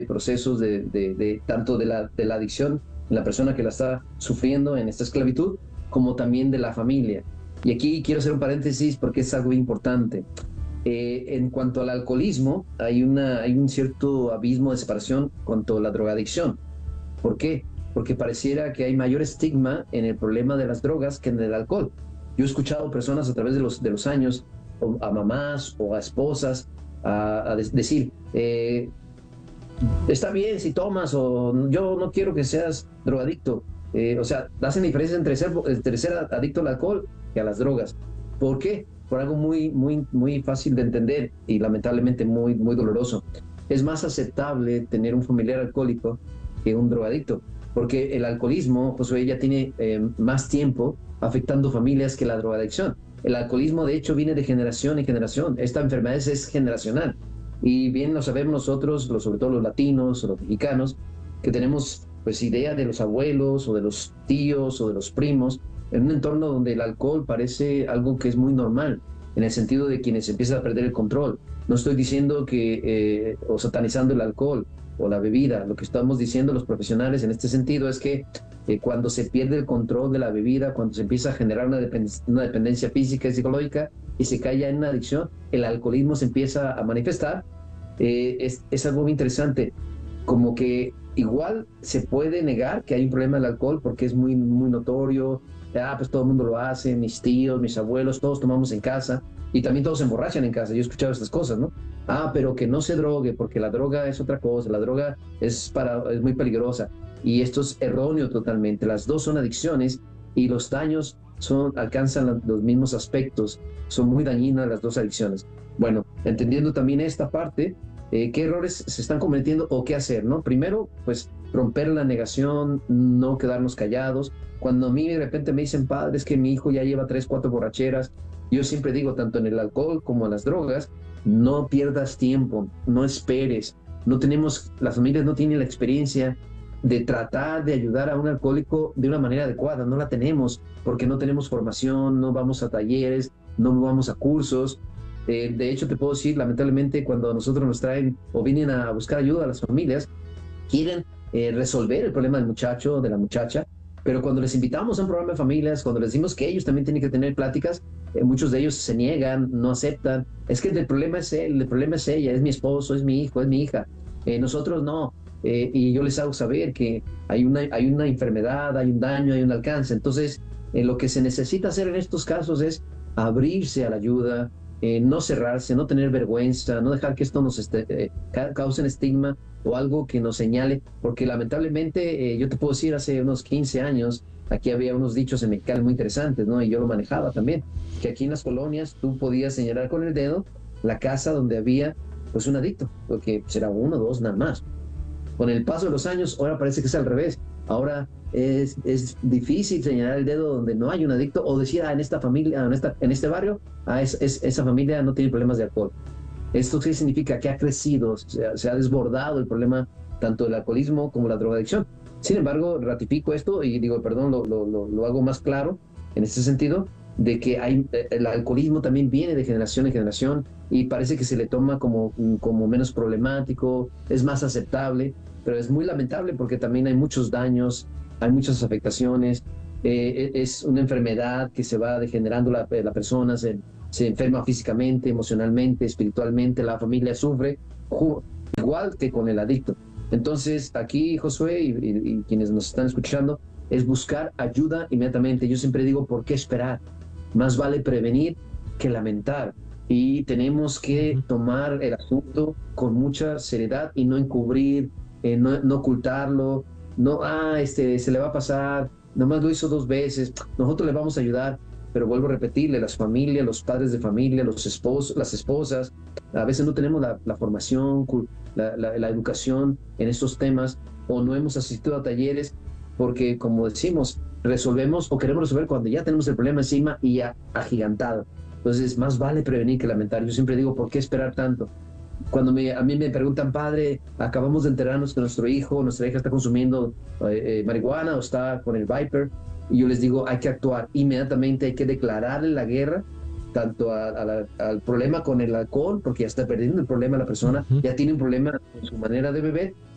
procesos de tanto de la adicción en la persona que la está sufriendo en esta esclavitud, como también de la familia. Y aquí quiero hacer un paréntesis porque es algo importante. En cuanto al alcoholismo, hay un cierto abismo de separación cuanto a la drogadicción. ¿Por qué? Porque pareciera que hay mayor estigma en el problema de las drogas que en el alcohol. Yo he escuchado personas a través de los años, a mamás o a esposas, decir, está bien si tomas o yo no quiero que seas drogadicto. O sea, hacen diferencia entre ser adicto al alcohol que a las drogas. ¿Por qué? Por algo muy fácil de entender y lamentablemente muy doloroso. Es más aceptable tener un familiar alcohólico que un drogadicto, porque el alcoholismo, Josué, ya tiene más tiempo afectando familias que la drogadicción. El alcoholismo, de hecho, viene de generación en generación. Esta enfermedad es generacional. Y bien lo sabemos nosotros, sobre todo los latinos o los mexicanos, que tenemos pues idea de los abuelos o de los tíos o de los primos, en un entorno donde el alcohol parece algo que es muy normal, en el sentido de quienes empiezan a perder el control. No estoy diciendo o satanizando el alcohol o la bebida. Lo que estamos diciendo los profesionales en este sentido es que cuando se pierde el control de la bebida, cuando se empieza a generar una dependencia física y psicológica y se cae ya en una adicción, el alcoholismo se empieza a manifestar. Es algo muy interesante, como que igual se puede negar que hay un problema del alcohol porque es muy notorio. Pues todo el mundo lo hace, mis tíos, mis abuelos, todos tomamos en casa y también todos se emborrachan en casa. Yo he escuchado estas cosas, ¿no? Pero que no se drogue porque la droga es otra cosa, la droga es muy peligrosa y esto es erróneo totalmente. Las dos son adicciones y los daños alcanzan los mismos aspectos, son muy dañinas las dos adicciones. Bueno, entendiendo también esta parte, qué errores se están cometiendo o qué hacer, ¿no? Primero, pues romper la negación, no quedarnos callados. Cuando a mí de repente me dicen, padre, es que mi hijo ya lleva 3, 4 borracheras, yo siempre digo, tanto en el alcohol como en las drogas, no pierdas tiempo, no esperes. Las familias no tienen la experiencia de tratar de ayudar a un alcohólico de una manera adecuada, no la tenemos, porque no tenemos formación, no vamos a talleres, no vamos a cursos. De hecho, te puedo decir, lamentablemente, cuando a nosotros nos traen o vienen a buscar ayuda a las familias, quieren resolver el problema del muchacho o de la muchacha, pero cuando les invitamos a un programa de familias, cuando les decimos que ellos también tienen que tener pláticas, muchos de ellos se niegan, no aceptan. Es que el problema es él, el problema es ella, es mi esposo, es mi hijo, es mi hija. Nosotros no. Y yo les hago saber que hay una enfermedad, hay un daño, hay un alcance. Entonces, lo que se necesita hacer en estos casos es abrirse a la ayuda, no cerrarse, no tener vergüenza, no dejar que esto nos cause un estigma o algo que nos señale, porque lamentablemente yo te puedo decir, hace unos 15 años, aquí había unos dichos en Mexicali muy interesantes, ¿no? Y yo lo manejaba también, que aquí en las colonias tú podías señalar con el dedo la casa donde había pues un adicto, porque será uno o dos nada más. Con el paso de los años, ahora parece que es al revés. Ahora es difícil señalar el dedo donde no hay un adicto o decir, en esta familia, en este barrio, esa familia no tiene problemas de alcohol. Esto sí significa que ha crecido, se ha desbordado el problema tanto del alcoholismo como la drogadicción. Sin embargo, ratifico esto y digo, perdón, lo hago más claro en este sentido, de que el alcoholismo también viene de generación en generación y parece que se le toma como menos problemático, es más aceptable, pero es muy lamentable porque también hay muchos daños, hay muchas afectaciones, es una enfermedad que se va degenerando la persona, se enferma físicamente, emocionalmente, espiritualmente, la familia sufre, igual que con el adicto. Entonces, aquí, Josué, y quienes nos están escuchando, es buscar ayuda inmediatamente. Yo siempre digo, ¿por qué esperar? Más vale prevenir que lamentar. Y tenemos que tomar el asunto con mucha seriedad y no encubrir, no ocultarlo, no, se le va a pasar, nomás lo hizo 2 veces, nosotros le vamos a ayudar, pero vuelvo a repetirle, las familias, los padres de familia, los esposos, las esposas, a veces no tenemos la formación, la educación en estos temas, o no hemos asistido a talleres, porque como decimos, resolvemos o queremos resolver cuando ya tenemos el problema encima y ya agigantado. Entonces, más vale prevenir que lamentar. Yo siempre digo, ¿por qué esperar tanto? Cuando a mí me preguntan, padre, acabamos de enterarnos que nuestra hija está consumiendo marihuana o está con el Viper, y yo les digo, hay que actuar inmediatamente, hay que declararle la guerra tanto al problema con el alcohol, porque ya está perdiendo el problema la persona, ya tiene un problema con su manera de beber,